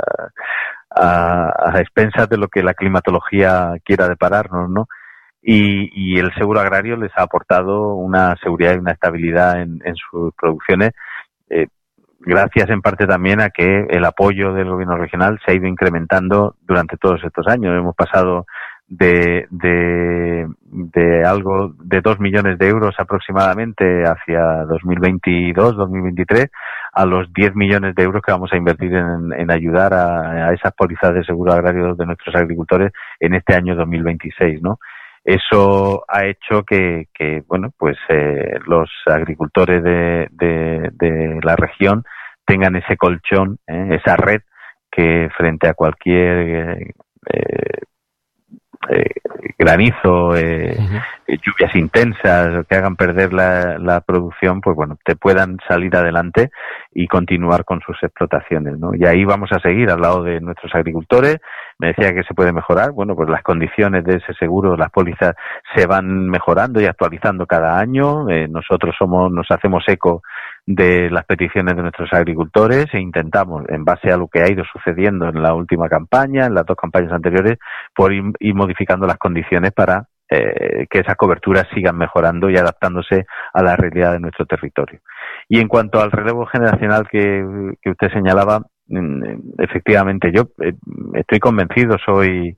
a, a expensas de lo que la climatología quiera depararnos, ¿no? Y, y el seguro agrario les ha aportado una seguridad y una estabilidad en, en sus producciones, eh, gracias en parte también a que el apoyo del gobierno regional se ha ido incrementando durante todos estos años. Hemos pasado de, de, de algo de dos millones de euros aproximadamente hacia dos mil veintidós, dos mil veintitrés a los diez millones de euros que vamos a invertir en, en ayudar a, a esas pólizas de seguro agrario de nuestros agricultores en este año dos mil veintiséis, ¿no? Eso ha hecho que, que bueno, pues eh, los agricultores de, de, de la región tengan ese colchón, eh, esa red que frente a cualquier eh, eh, eh, granizo, eh, uh-huh. lluvias intensas que hagan perder la, la producción, pues bueno, te puedan salir adelante y continuar con sus explotaciones, ¿no? Y ahí vamos a seguir al lado de nuestros agricultores. Me decía que se puede mejorar. Bueno, pues las condiciones de ese seguro, las pólizas se van mejorando y actualizando cada año. Eh, nosotros somos, nos hacemos eco de las peticiones de nuestros agricultores e intentamos, en base a lo que ha ido sucediendo en la última campaña, en las dos campañas anteriores, por ir, ir modificando las condiciones para eh, que esas coberturas sigan mejorando y adaptándose a la realidad de nuestro territorio. Y en cuanto al relevo generacional que, que usted señalaba, efectivamente yo eh, estoy convencido, soy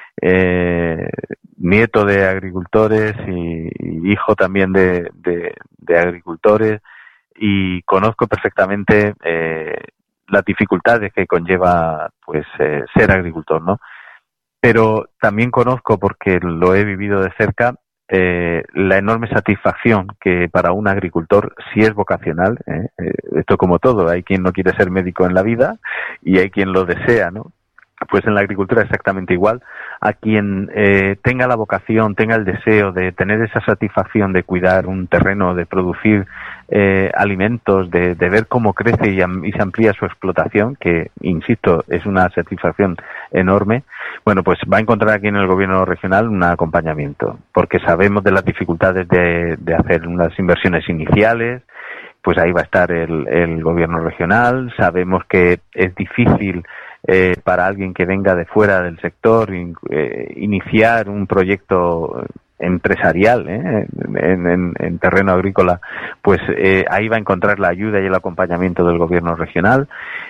eh, nieto de agricultores y, y hijo también de, de, de agricultores y conozco perfectamente eh, las dificultades que conlleva pues eh, ser agricultor, ¿no? Pero también conozco, porque lo he vivido de cerca, eh, la enorme satisfacción que para un agricultor, si es vocacional, eh, eh, esto como todo, hay quien no quiere ser médico en la vida y hay quien lo desea, ¿no? Pues en la agricultura exactamente igual. A quien eh, tenga la vocación, tenga el deseo de tener esa satisfacción de cuidar un terreno, de producir eh, alimentos, de, de ver cómo crece y, am- y se amplía su explotación, que, insisto, es una satisfacción enorme, bueno, pues va a encontrar aquí en el gobierno regional un acompañamiento, porque sabemos de las dificultades de, de hacer unas inversiones iniciales. Pues ahí va a estar el, el gobierno regional. Sabemos que es difícil eh, para alguien que venga de fuera del sector in, eh, iniciar un proyecto empresarial ¿eh? en, en, en terreno agrícola, pues eh, ahí va a encontrar la ayuda y el acompañamiento del gobierno regional.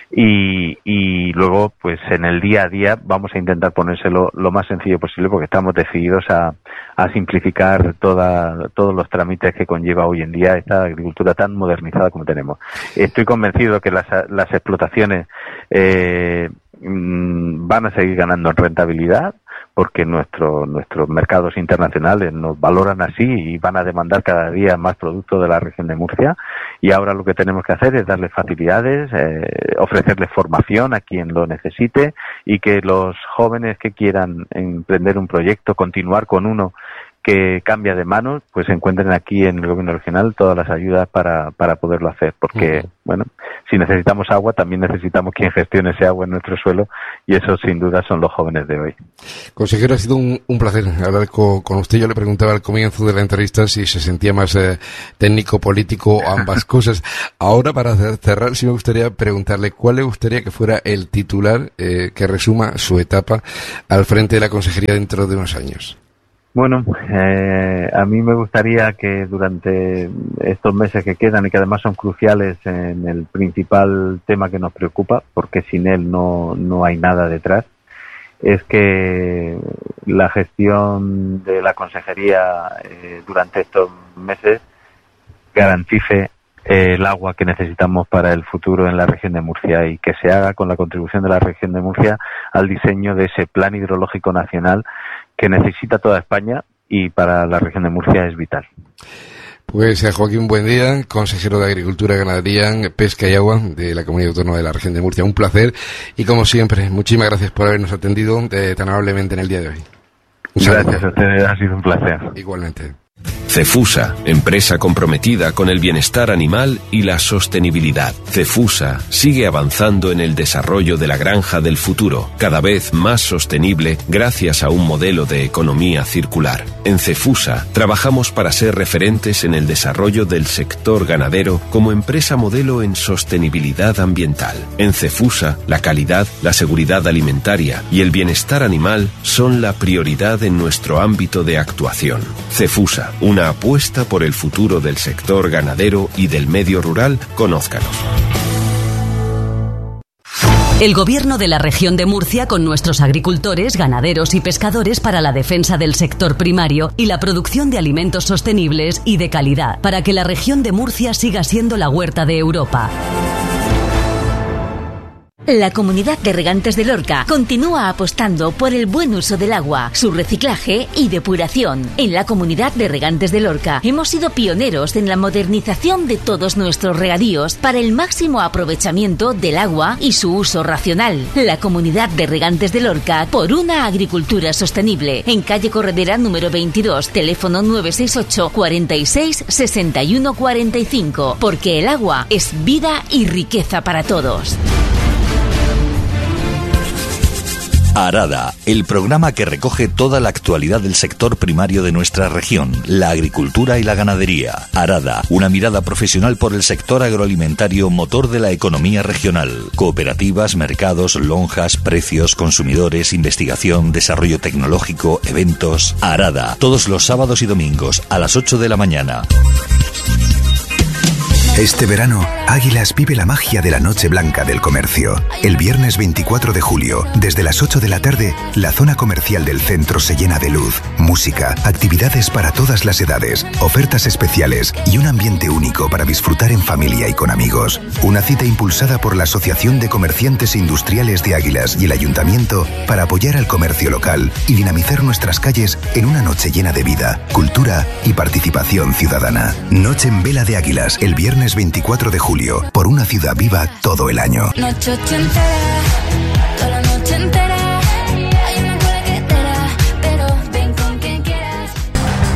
Y, y luego, pues en el día a día vamos a intentar ponérselo lo más sencillo posible, porque estamos decididos a, a simplificar toda, todos los trámites que conlleva hoy en día esta agricultura tan modernizada como tenemos. Estoy convencido que las, las explotaciones eh, van a seguir ganando en rentabilidad, porque nuestro, nuestros mercados internacionales nos valoran así y van a demandar cada día más productos de la región de Murcia. Y ahora lo que tenemos que hacer es darles facilidades, eh, ofrecerles formación a quien lo necesite, y que los jóvenes que quieran emprender un proyecto, continuar con uno que cambia de manos, pues encuentren aquí en el gobierno regional todas las ayudas para, para poderlo hacer, porque, uh-huh. bueno, si necesitamos agua, también necesitamos quien gestione ese agua en nuestro suelo, y eso sin duda son los jóvenes de hoy. Consejero, ha sido un, un placer hablar con, con usted. Yo le preguntaba al comienzo de la entrevista si se sentía más eh, técnico, político, ambas cosas. Ahora, para cerrar, sí me gustaría preguntarle cuál le gustaría que fuera el titular eh, que resuma su etapa al frente de la consejería dentro de unos años. Bueno, eh, a mí me gustaría que durante estos meses que quedan, y que además son cruciales en el principal tema que nos preocupa, porque sin él no, no hay nada detrás, es que la gestión de la consejería eh, durante estos meses garantice eh, el agua que necesitamos para el futuro en la región de Murcia, y que se haga con la contribución de la región de Murcia al diseño de ese plan hidrológico nacional que necesita toda España, y para la región de Murcia es vital. Pues Joaquín Buendía, consejero de Agricultura, Ganadería, Pesca y Agua de la Comunidad Autónoma de la Región de Murcia. Un placer, y como siempre, muchísimas gracias por habernos atendido eh, tan amablemente en el día de hoy. Gracias a ustedes, ha sido un placer. Igualmente. Cefusa, empresa comprometida con el bienestar animal y la sostenibilidad. Cefusa sigue avanzando en el desarrollo de la granja del futuro, cada vez más sostenible gracias a un modelo de economía circular. En Cefusa trabajamos para ser referentes en el desarrollo del sector ganadero como empresa modelo en sostenibilidad ambiental. En Cefusa, la calidad, la seguridad alimentaria y el bienestar animal son la prioridad en nuestro ámbito de actuación. Cefusa, una apuesta por el futuro del sector ganadero y del medio rural. Conózcanos. El Gobierno de la Región de Murcia, con nuestros agricultores, ganaderos y pescadores, para la defensa del sector primario y la producción de alimentos sostenibles y de calidad, para que la Región de Murcia siga siendo la huerta de Europa. La Comunidad de Regantes de Lorca continúa apostando por el buen uso del agua, su reciclaje y depuración. En la Comunidad de Regantes de Lorca hemos sido pioneros en la modernización de todos nuestros regadíos para el máximo aprovechamiento del agua y su uso racional. La Comunidad de Regantes de Lorca, por una agricultura sostenible. En calle Corredera número veintidós, teléfono nueve seis ocho, cuarenta y seis, sesenta y uno cuarenta y cinco. Porque el agua es vida y riqueza para todos. Arada, el programa que recoge toda la actualidad del sector primario de nuestra región, la agricultura y la ganadería. Arada, una mirada profesional por el sector agroalimentario, motor de la economía regional. Cooperativas, mercados, lonjas, precios, consumidores, investigación, desarrollo tecnológico, eventos. Arada, todos los sábados y domingos a las ocho de la mañana. Este verano, Águilas vive la magia de la Noche Blanca del Comercio. El viernes veinticuatro de julio, desde las ocho de la tarde, la zona comercial del centro se llena de luz, música, actividades para todas las edades, ofertas especiales y un ambiente único para disfrutar en familia y con amigos. Una cita impulsada por la Asociación de Comerciantes Industriales de Águilas y el Ayuntamiento para apoyar al comercio local y dinamizar nuestras calles en una noche llena de vida, cultura y participación ciudadana. Noche en Vela de Águilas, el viernes veinticuatro de julio, por una ciudad viva todo el año. Noche entera, toda la noche entera.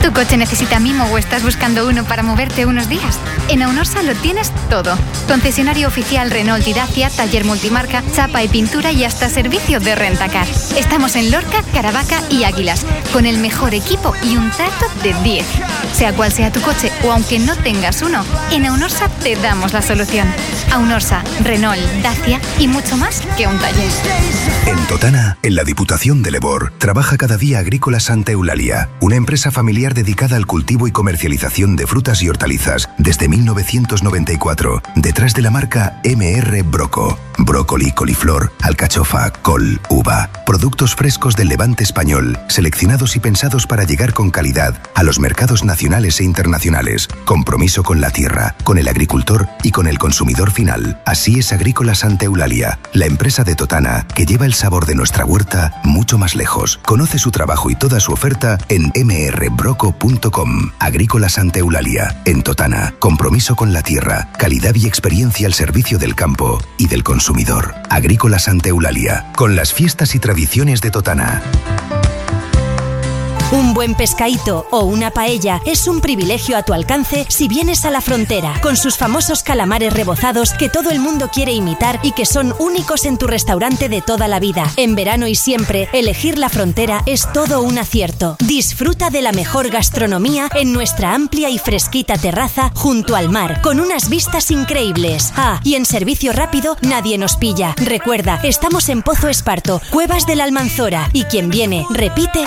¿Tu coche necesita mimo o estás buscando uno para moverte unos días? En Aunorsa lo tienes todo. Concesionario oficial Renault y Dacia, taller multimarca, chapa y pintura y hasta servicio de rentacar. Estamos en Lorca, Caravaca y Águilas, con el mejor equipo y un trato de diez. Sea cual sea tu coche o aunque no tengas uno, en Aunorsa te damos la solución. Aunorsa, Renault, Dacia y mucho más que un taller. En Totana, en la Diputación de Lebor, trabaja cada día Agrícola Santa Eulalia, una empresa familiar dedicada al cultivo y comercialización de frutas y hortalizas desde mil novecientos noventa y cuatro, detrás de la marca eme erre Broco. Brócoli, coliflor, alcachofa, col, uva. Productos frescos del Levante español, seleccionados y pensados para llegar con calidad a los mercados nacionales e internacionales. Compromiso con la tierra, con el agricultor y con el consumidor final. Así es Agrícola Santa Eulalia, la empresa de Totana que lleva el sabor de nuestra huerta mucho más lejos. Conoce su trabajo y toda su oferta en eme erre broco punto com. Agrícola Santa Eulalia, en Totana. Compromiso con la tierra, calidad y experiencia al servicio del campo y del consumidor. Agrícola Santa Eulalia, con las fiestas y tradiciones de Totana. Un buen pescadito o una paella es un privilegio a tu alcance si vienes a La Frontera, con sus famosos calamares rebozados que todo el mundo quiere imitar y que son únicos en tu restaurante de toda la vida. En verano y siempre, elegir La Frontera es todo un acierto. Disfruta de la mejor gastronomía en nuestra amplia y fresquita terraza junto al mar, con unas vistas increíbles. Ah, y en servicio rápido nadie nos pilla. Recuerda, estamos en Pozo Esparto, Cuevas de la Almanzora, y quien viene, repite